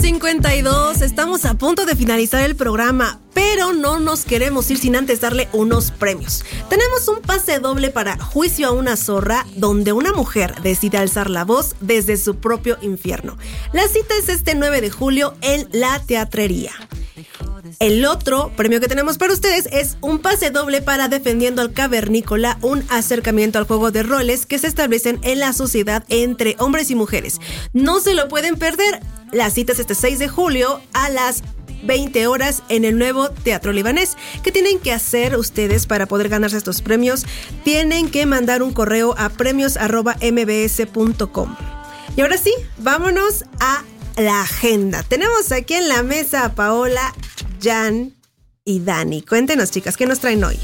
8:52, estamos a punto de finalizar el programa, pero no nos queremos ir sin antes darle unos premios. Tenemos un pase doble para Juicio a una zorra, donde una mujer decide alzar la voz desde su propio infierno. La cita es este 9 de julio en La Teatrería. El otro premio que tenemos para ustedes es un pase doble para Defendiendo al Cavernícola, un acercamiento al juego de roles que se establecen en la sociedad entre hombres y mujeres. No se lo pueden perder. La cita es este 6 de julio a las 20 horas en el nuevo Teatro Libanés. ¿Qué tienen que hacer ustedes para poder ganarse estos premios? Tienen que mandar un correo a premios@mbs.com. Y ahora sí, vámonos a la agenda. Tenemos aquí en la mesa a Paola, Jan y Dani. Cuéntenos, chicas, ¿qué nos traen hoy?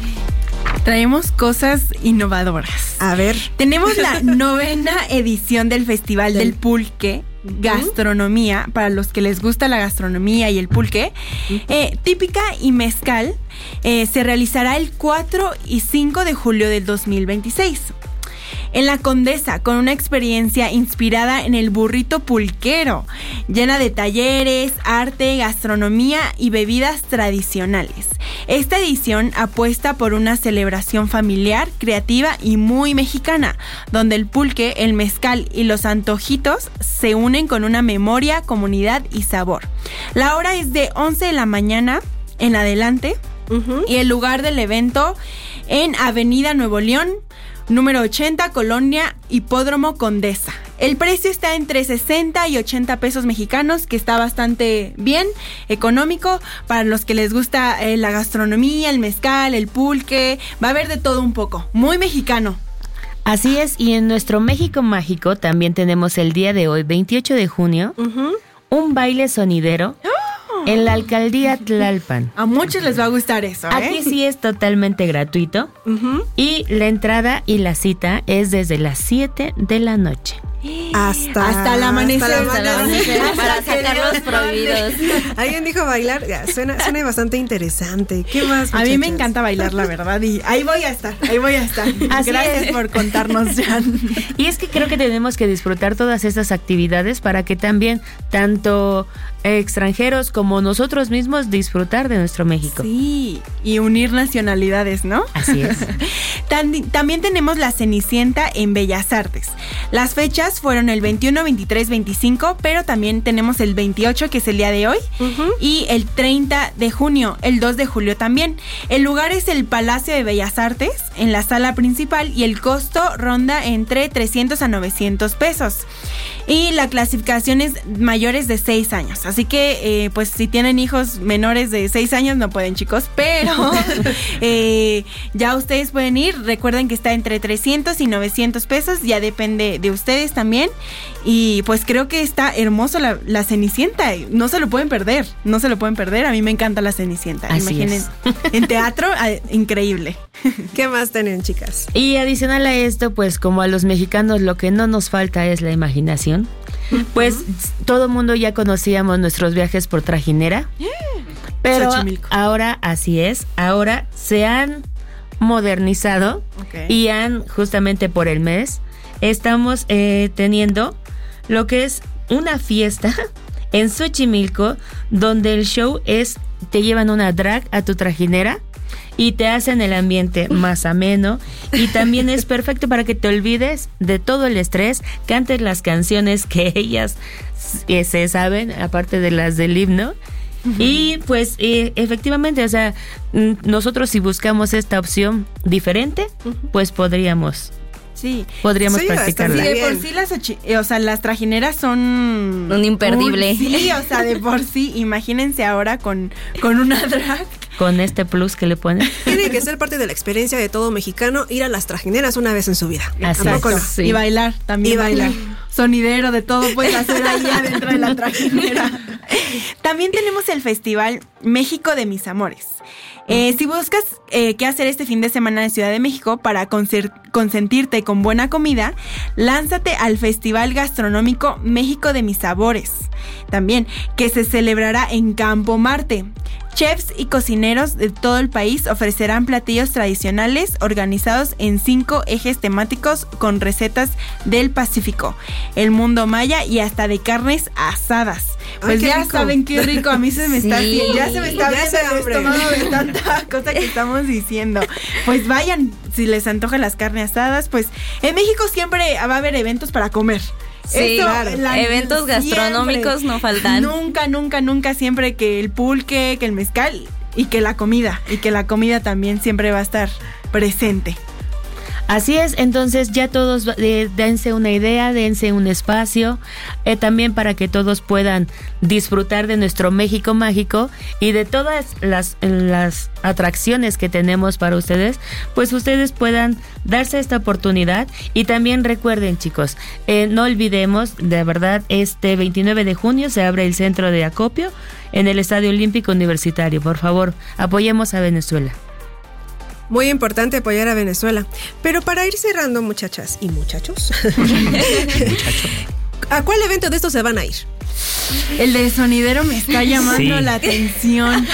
Traemos cosas innovadoras. A ver. Tenemos la 9ª edición del Festival del Pulque, Gastronomía, para los que les gusta la gastronomía y el pulque, típica y mezcal, se realizará el 4 y 5 de julio del 2026. En la Condesa, con una experiencia inspirada en el burrito pulquero, llena de talleres, arte, gastronomía y bebidas tradicionales. Esta edición apuesta por una celebración familiar, creativa y muy mexicana, donde el pulque, el mezcal y los antojitos se unen con una memoria, comunidad y sabor. La hora es de 11 de la mañana en adelante, y el lugar del evento en Avenida Nuevo León, número 80, Colonia Hipódromo Condesa. El precio está entre 60 y 80 pesos mexicanos, que está bastante bien, económico, para los que les gusta la gastronomía, el mezcal, el pulque. Va a haber de todo un poco, muy mexicano. Así es, y en nuestro México Mágico también tenemos el día de hoy, 28 de junio, un baile sonidero en la alcaldía Tlalpan. A muchos les va a gustar eso, ¿eh? Aquí sí es totalmente gratuito. Y la entrada y la cita es desde las 7 de la noche. Hasta el amanecer. Para sacar los prohibidos. Alguien dijo bailar. Suena bastante interesante. ¿Qué más, muchachas? A mí me encanta bailar, la verdad. Y ahí voy a estar. Gracias por contarnos, Jan. Y es que creo que tenemos que disfrutar todas estas actividades para que también tanto extranjeros como nosotros mismos disfrutar de nuestro México. Sí, y unir nacionalidades, ¿no? Así es. También tenemos la Cenicienta en Bellas Artes. Las fechas fueron el 21, 23, 25, pero también tenemos el 28, que es el día de hoy, y el 30 de junio, el 2 de julio también. El lugar es el Palacio de Bellas Artes, en la sala principal, y el costo ronda entre 300 a 900 pesos. Y la clasificación es mayores de 6 años. Así que, pues, si tienen hijos menores de 6 años, no pueden, chicos. Pero ya ustedes pueden ir. Recuerden que está entre 300 y 900 pesos. Ya depende de ustedes también. Y pues creo que está hermoso la Cenicienta. No se lo pueden perder. A mí me encanta la Cenicienta. Así Imaginen, en teatro, increíble. ¿Qué más tienen, chicas? Y adicional a esto, pues como a los mexicanos lo que no nos falta es la imaginación. Pues todo mundo ya conocíamos nuestros viajes por trajinera, pero ahora así es, ahora se han modernizado y justamente por el mes estamos teniendo lo que es una fiesta en Xochimilco, donde el show es, te llevan una drag a tu trajinera y te hacen el ambiente más ameno, y también es perfecto para que te olvides de todo el estrés, cantes las canciones que ellas se saben, aparte de las del himno. Y pues efectivamente, o sea, nosotros si buscamos esta opción diferente, pues podríamos practicarla. Sí, de por sí las trajineras son un imperdible. Sí, o sea, de por sí, imagínense ahora con una drag. Con este plus que le ponen. Tiene que ser parte de la experiencia de todo mexicano ir a las trajineras una vez en su vida. Así es. No? Sí. Y bailar también. Y bailar. Sonidero, de todo puedes hacer allá dentro de la trajinera. También tenemos el Festival México de Mis Amores. Si buscas qué hacer este fin de semana en Ciudad de México para consentirte con buena comida, lánzate al Festival Gastronómico México de Mis Sabores, también, que se celebrará en Campo Marte. Chefs y cocineros de todo el país ofrecerán platillos tradicionales organizados en 5 ejes temáticos con recetas del Pacífico, el mundo maya y hasta de carnes asadas. Pues ya saben qué rico, a mí se me está viendo, ya se me está viendo el estómago de tanta cosa que estamos diciendo. Pues vayan, si les antojan las carnes asadas, pues en México siempre va a haber eventos para comer. Sí, claro. Eventos gastronómicos siempre, no faltan. Nunca, siempre que el pulque, que el mezcal y que la comida también siempre va a estar presente. Así es, entonces ya todos dense una idea, dense un espacio, también para que todos puedan disfrutar de nuestro México mágico y de todas las atracciones que tenemos para ustedes, pues ustedes puedan darse esta oportunidad. Y también recuerden, chicos, no olvidemos, de verdad, este 29 de junio se abre el centro de acopio en el Estadio Olímpico Universitario. Por favor, apoyemos a Venezuela. Muy importante apoyar a Venezuela. Pero para ir cerrando, muchachas y muchachos, ¿a cuál evento de estos se van a ir? El de sonidero me está llamando la atención.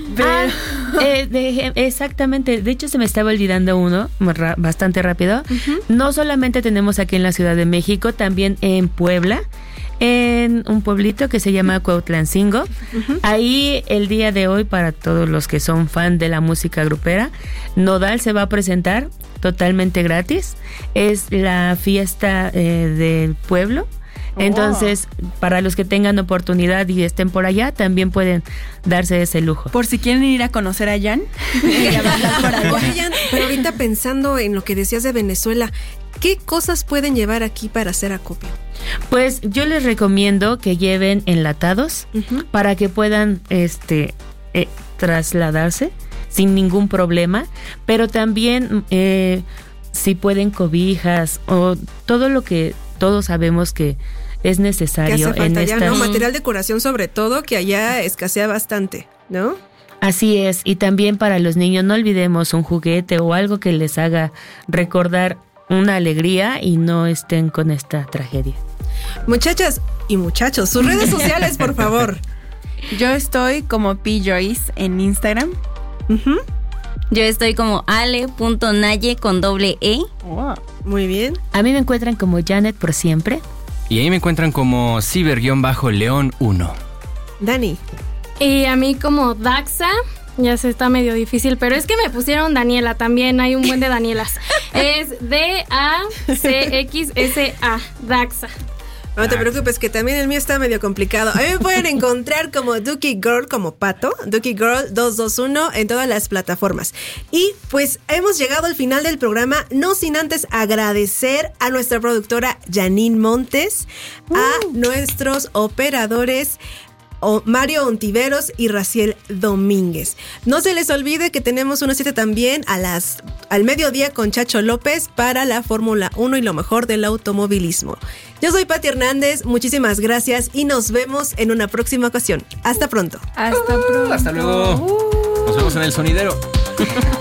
Exactamente, de hecho se me estaba olvidando uno bastante rápido. No solamente tenemos aquí en la Ciudad de México, también en Puebla, en un pueblito que se llama Cuautlancingo. Ahí el día de hoy, para todos los que son fan de la música grupera, Nodal se va a presentar totalmente gratis. Es la fiesta del pueblo. Entonces, para los que tengan oportunidad y estén por allá, también pueden darse ese lujo. Por si quieren ir a conocer a Jan. Oye, Jan, pero ahorita pensando en lo que decías de Venezuela, ¿qué cosas pueden llevar aquí para hacer acopio? Pues yo les recomiendo que lleven enlatados para que puedan trasladarse sin ningún problema, pero también si pueden cobijas o todo lo que todos sabemos que es necesario en esta... ¿no? Material de curación, sobre todo, que allá escasea bastante, ¿no? Así es, y también para los niños no olvidemos un juguete o algo que les haga recordar una alegría y no estén con esta tragedia. Muchachas y muchachos, sus redes sociales, por favor. Yo estoy como P. Joyce en Instagram. Yo estoy como ale.naye con doble E. Muy bien. A mí me encuentran como Janet por siempre. Y ahí me encuentran como ciber-león1. Dani. Y a mí como Daxa. Ya se está medio difícil, pero es que me pusieron Daniela también, hay un buen de Danielas. Es DACXSA, Daxa. No te preocupes, que también el mío está medio complicado. A mí me pueden encontrar como Dookie Girl, como Pato, Dookie Girl 221 en todas las plataformas. Y pues hemos llegado al final del programa, no sin antes agradecer a nuestra productora Janine Montes, a nuestros operadores Mario Ontiveros y Raciel Domínguez. No se les olvide que tenemos una cita también al mediodía con Chacho López para la Fórmula 1 y lo mejor del automovilismo. Yo soy Pati Hernández, muchísimas gracias y nos vemos en una próxima ocasión. Hasta pronto. Hasta luego. Nos vemos en el sonidero.